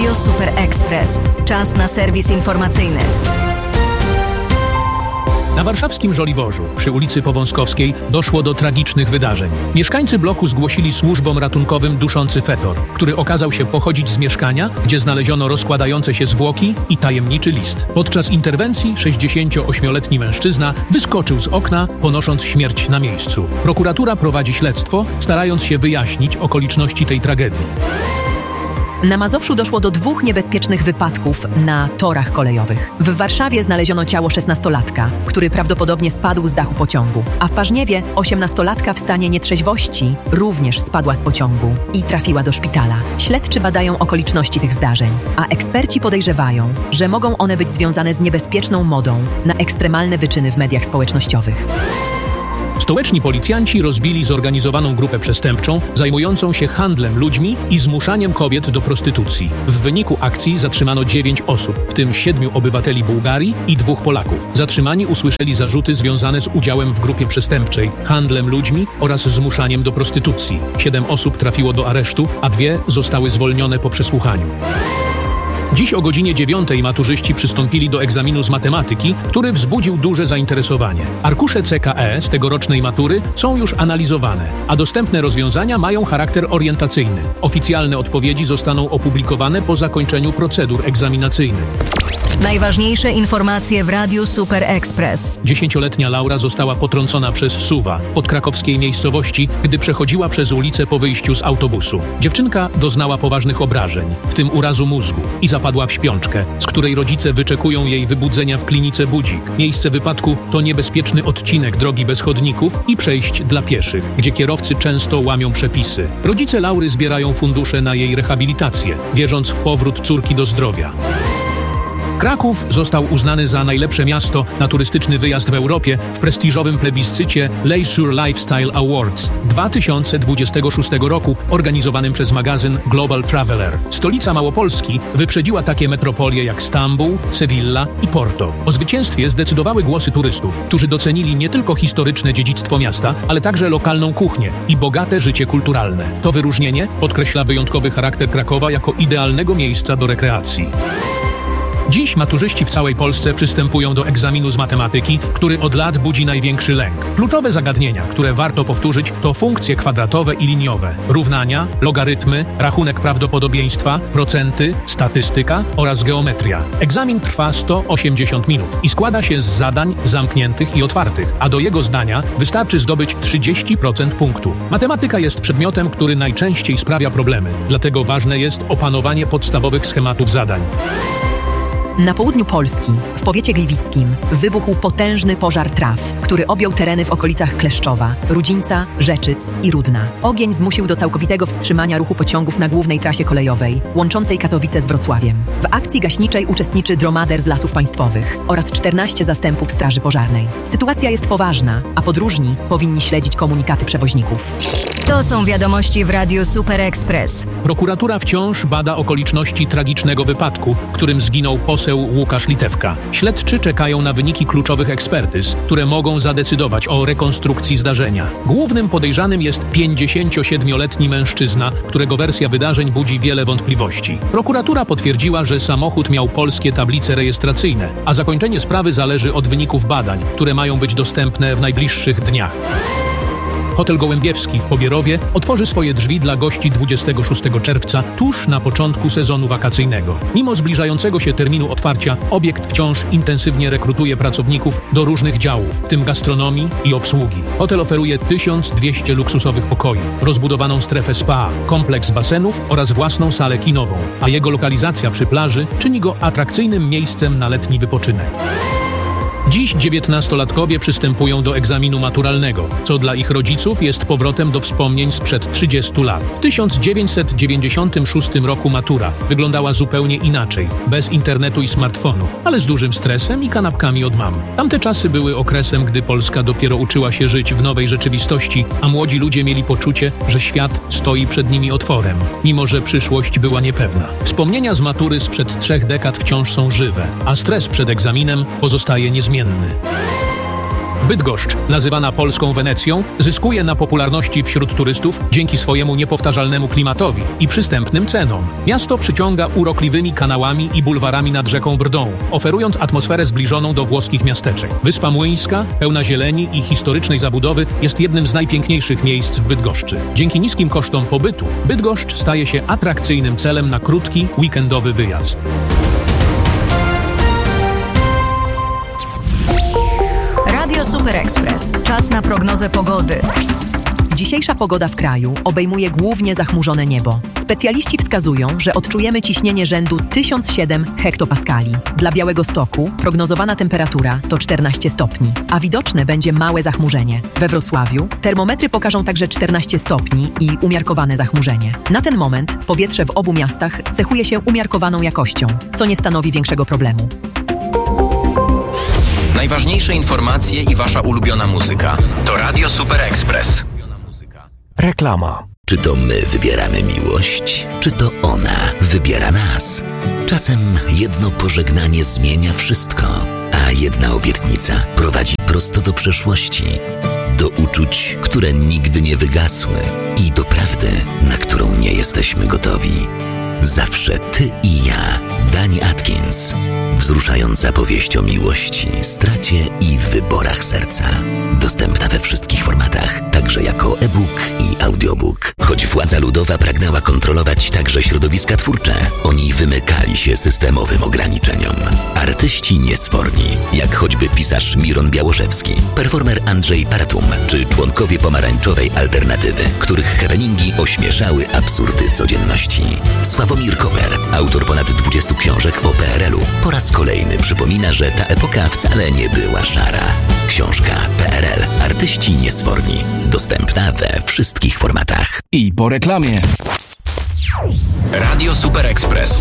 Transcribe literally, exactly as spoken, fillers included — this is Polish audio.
Radio Super Express. Czas na serwis informacyjny. Na warszawskim Żoliborzu, przy ulicy Powązkowskiej, doszło do tragicznych wydarzeń. Mieszkańcy bloku zgłosili służbom ratunkowym duszący fetor, który okazał się pochodzić z mieszkania, gdzie znaleziono rozkładające się zwłoki i tajemniczy list. Podczas interwencji sześćdziesięcioośmioletni mężczyzna wyskoczył z okna, ponosząc śmierć na miejscu. Prokuratura prowadzi śledztwo, starając się wyjaśnić okoliczności tej tragedii. Na Mazowszu doszło do dwóch niebezpiecznych wypadków na torach kolejowych. W Warszawie znaleziono ciało szesnastolatka, który prawdopodobnie spadł z dachu pociągu, a w Parzniewie osiemnastolatka w stanie nietrzeźwości również spadła z pociągu i trafiła do szpitala. Śledczy badają okoliczności tych zdarzeń, a eksperci podejrzewają, że mogą one być związane z niebezpieczną modą na ekstremalne wyczyny w mediach społecznościowych. Stołeczni policjanci rozbili zorganizowaną grupę przestępczą zajmującą się handlem ludźmi i zmuszaniem kobiet do prostytucji. W wyniku akcji zatrzymano dziewięć osób, w tym siedmiu obywateli Bułgarii i dwóch Polaków. Zatrzymani usłyszeli zarzuty związane z udziałem w grupie przestępczej, handlem ludźmi oraz zmuszaniem do prostytucji. Siedem osób trafiło do aresztu, a dwie zostały zwolnione po przesłuchaniu. Dziś o godzinie dziewiątej maturzyści przystąpili do egzaminu z matematyki, który wzbudził duże zainteresowanie. Arkusze C K E z tegorocznej matury są już analizowane, a dostępne rozwiązania mają charakter orientacyjny. Oficjalne odpowiedzi zostaną opublikowane po zakończeniu procedur egzaminacyjnych. Najważniejsze informacje w Radiu Super Express. Dziesięcioletnia Laura została potrącona przez suwa w podkrakowskiej miejscowości, gdy przechodziła przez ulicę po wyjściu z autobusu. Dziewczynka doznała poważnych obrażeń, w tym urazu mózgu, i zapadła w śpiączkę, z której rodzice wyczekują jej wybudzenia w klinice Budzik. Miejsce wypadku to niebezpieczny odcinek drogi bez chodników i przejść dla pieszych, gdzie kierowcy często łamią przepisy. Rodzice Laury zbierają fundusze na jej rehabilitację, wierząc w powrót córki do zdrowia. Kraków został uznany za najlepsze miasto na turystyczny wyjazd w Europie w prestiżowym plebiscycie Leisure Lifestyle Awards dwa tysiące dwudziestego szóstego roku organizowanym przez magazyn Global Traveler. Stolica Małopolski wyprzedziła takie metropolie jak Stambuł, Sewilla i Porto. O zwycięstwie zdecydowały głosy turystów, którzy docenili nie tylko historyczne dziedzictwo miasta, ale także lokalną kuchnię i bogate życie kulturalne. To wyróżnienie podkreśla wyjątkowy charakter Krakowa jako idealnego miejsca do rekreacji. Dziś maturzyści w całej Polsce przystępują do egzaminu z matematyki, który od lat budzi największy lęk. Kluczowe zagadnienia, które warto powtórzyć, to funkcje kwadratowe i liniowe, równania, logarytmy, rachunek prawdopodobieństwa, procenty, statystyka oraz geometria. Egzamin trwa sto osiemdziesiąt minut i składa się z zadań zamkniętych i otwartych, a do jego zdania wystarczy zdobyć trzydzieści procent punktów. Matematyka jest przedmiotem, który najczęściej sprawia problemy, dlatego ważne jest opanowanie podstawowych schematów zadań. Na południu Polski, w powiecie gliwickim, wybuchł potężny pożar traw, który objął tereny w okolicach Kleszczowa, Rudzińca, Rzeczyc i Rudna. Ogień zmusił do całkowitego wstrzymania ruchu pociągów na głównej trasie kolejowej, łączącej Katowice z Wrocławiem. W akcji gaśniczej uczestniczy dromader z Lasów Państwowych oraz czternaście zastępów Straży Pożarnej. Sytuacja jest poważna, a podróżni powinni śledzić komunikaty przewoźników. To są wiadomości w Radiu Super Express. Prokuratura wciąż bada okoliczności tragicznego wypadku, w którym zginął poseł Łukasz Litewka. Śledczy czekają na wyniki kluczowych ekspertyz, które mogą zadecydować o rekonstrukcji zdarzenia. Głównym podejrzanym jest pięćdziesięciosiedmioletni mężczyzna, którego wersja wydarzeń budzi wiele wątpliwości. Prokuratura potwierdziła, że samochód miał polskie tablice rejestracyjne, a zakończenie sprawy zależy od wyników badań, które mają być dostępne w najbliższych dniach. Hotel Gołębiewski w Pobierowie otworzy swoje drzwi dla gości dwudziestego szóstego czerwca, tuż na początku sezonu wakacyjnego. Mimo zbliżającego się terminu otwarcia, obiekt wciąż intensywnie rekrutuje pracowników do różnych działów, w tym gastronomii i obsługi. Hotel oferuje tysiąc dwieście luksusowych pokoi, rozbudowaną strefę spa, kompleks basenów oraz własną salę kinową, a jego lokalizacja przy plaży czyni go atrakcyjnym miejscem na letni wypoczynek. Dziś dziewiętnastolatkowie przystępują do egzaminu maturalnego, co dla ich rodziców jest powrotem do wspomnień sprzed trzydziestu lat. W tysiąc dziewięćset dziewięćdziesiątym szóstym roku matura wyglądała zupełnie inaczej, bez internetu i smartfonów, ale z dużym stresem i kanapkami od mam. Tamte czasy były okresem, gdy Polska dopiero uczyła się żyć w nowej rzeczywistości, a młodzi ludzie mieli poczucie, że świat stoi przed nimi otworem, mimo że przyszłość była niepewna. Wspomnienia z matury sprzed trzech dekad wciąż są żywe, a stres przed egzaminem pozostaje niezmienny. Bydgoszcz, nazywana polską Wenecją, zyskuje na popularności wśród turystów dzięki swojemu niepowtarzalnemu klimatowi i przystępnym cenom. Miasto przyciąga urokliwymi kanałami i bulwarami nad rzeką Brdą, oferując atmosferę zbliżoną do włoskich miasteczek. Wyspa Młyńska, pełna zieleni i historycznej zabudowy, jest jednym z najpiękniejszych miejsc w Bydgoszczy. Dzięki niskim kosztom pobytu, Bydgoszcz staje się atrakcyjnym celem na krótki, weekendowy wyjazd. Radio Super Express. Czas na prognozę pogody. Dzisiejsza pogoda w kraju obejmuje głównie zachmurzone niebo. Specjaliści wskazują, że odczujemy ciśnienie rzędu tysiąc siedem hektopaskali. Dla Białegostoku prognozowana temperatura to czternaście stopni, a widoczne będzie małe zachmurzenie. We Wrocławiu termometry pokażą także czternaście stopni i umiarkowane zachmurzenie. Na ten moment powietrze w obu miastach cechuje się umiarkowaną jakością, co nie stanowi większego problemu. Najważniejsze informacje i wasza ulubiona muzyka to Radio Super Express. Reklama. Czy to my wybieramy miłość, czy to ona wybiera nas? Czasem jedno pożegnanie zmienia wszystko, a jedna obietnica prowadzi prosto do przeszłości, do uczuć, które nigdy nie wygasły i do prawdy, na którą nie jesteśmy gotowi. Zawsze ty i ja. Dani Atkins. Wzruszająca powieść o miłości, stracie i wyborach serca. Dostępna we wszystkich formatach, także jako e-book i audiobook. Choć władza ludowa pragnęła kontrolować także środowiska twórcze, oni wymykali się systemowym ograniczeniom. Artyści niesforni, jak choćby pisarz Miron Białoszewski, performer Andrzej Paratum, czy członkowie pomarańczowej alternatywy, których happeningi ośmieszały absurdy codzienności. Sławomir Koper, autor ponad dwudziestu książek o P R L u, po raz kolejny przypomina, że ta epoka wcale nie była szara. Książka P R L. Artyści niesforni. Dostępna we wszystkich formatach. I po reklamie. Radio Super Express.